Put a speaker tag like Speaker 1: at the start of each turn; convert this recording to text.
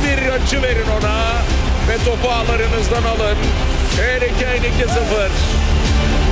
Speaker 1: bir açı verin ona ve topu ağlarınızdan alın. Harry Kane 2-0.